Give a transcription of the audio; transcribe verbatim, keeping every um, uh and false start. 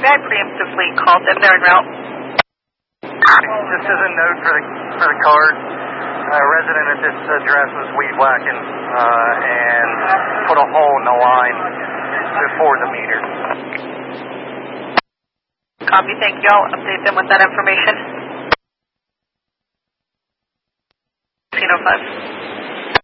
may I preemptively call them? They're en route. This is a note for the, for the card. A resident at this address was weed whacking uh, and put a hole in the line before the meter. Copy, thank you. I'll update them with that information. five